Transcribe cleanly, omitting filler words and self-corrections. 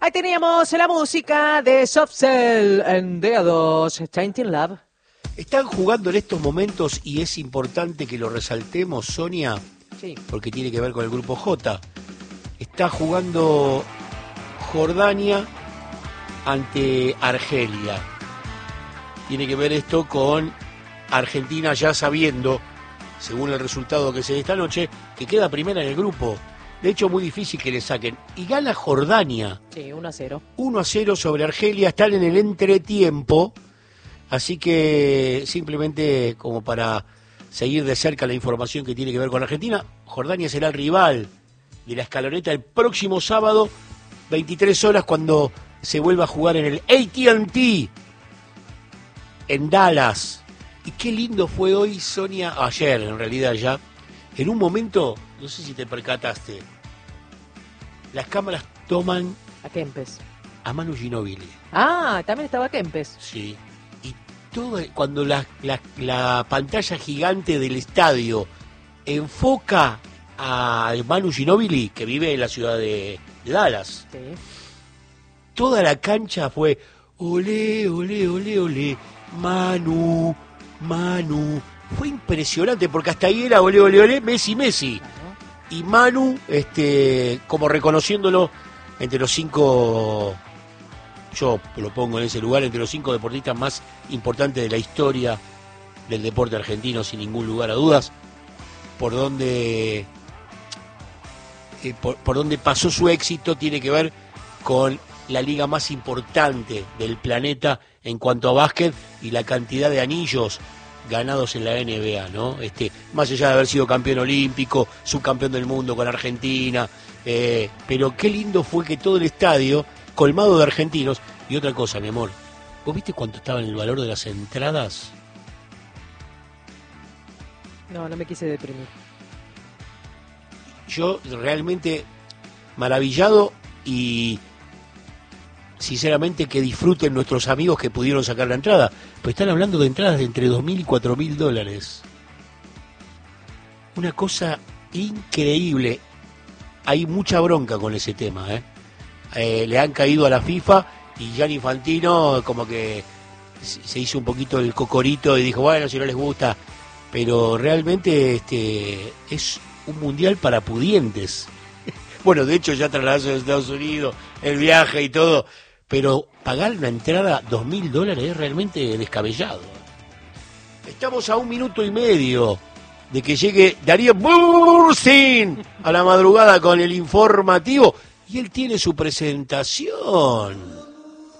Ahí teníamos la música de Soft Cell en DA2, Tainting Love. Están jugando en estos momentos y es importante que lo resaltemos, Sonia, Sí. porque tiene que ver con el grupo J. Está jugando Jordania ante Argelia. Tiene que ver esto con Argentina ya sabiendo, según el resultado que se dé esta noche, que queda primera en el grupo. De hecho, muy difícil que le saquen. Y gana Jordania. Sí, 1-0. 1-0 sobre Argelia. Están en el entretiempo. Así que simplemente como para seguir de cerca la información que tiene que ver con Argentina, Jordania será el rival de la escaloneta el próximo sábado, 23 horas, cuando se vuelva a jugar en el AT&T en Dallas. Y qué lindo fue hoy, Sonia, ayer en realidad ya, en un momento, no sé si te percataste, las cámaras toman A Kempes. a Manu Ginóbili. Ah, también estaba Kempes. Sí. Y todo, cuando la pantalla gigante del estadio enfoca a Manu Ginóbili, que vive en la ciudad de Dallas, Sí. toda la cancha fue olé, olé, olé, olé, Manu, Manu. Fue impresionante porque hasta ahí era olé, olé, olé, Messi, Messi. Claro. Y Manu, como reconociéndolo entre los 5, yo lo pongo en ese lugar, entre los 5 deportistas más importantes de la historia del deporte argentino, sin ningún lugar a dudas, por donde pasó su éxito tiene que ver con la liga más importante del planeta en cuanto a básquet y la cantidad de anillos ganados en la NBA, ¿no? Más allá de haber sido campeón olímpico, subcampeón del mundo con Argentina, pero qué lindo fue que todo el estadio, colmado de argentinos. Y otra cosa, mi amor, ¿vos viste cuánto estaba en el valor de las entradas? No, no me quise deprimir. Yo realmente maravillado y sinceramente que disfruten nuestros amigos que pudieron sacar la entrada, pues están hablando de entradas de entre $2.000 y $4.000. Una cosa increíble. Hay mucha bronca con ese tema, le han caído a la FIFA y Gianni Infantino como que se hizo un poquito el cocorito y dijo, bueno, si no les gusta, pero realmente es un mundial para pudientes. Bueno, de hecho ya trasladarse a Estados Unidos, el viaje y todo, pero pagar una entrada $2.000 es realmente descabellado. Estamos a 1 minuto y medio de que llegue Darío Bursin a la madrugada con el informativo y él tiene su presentación.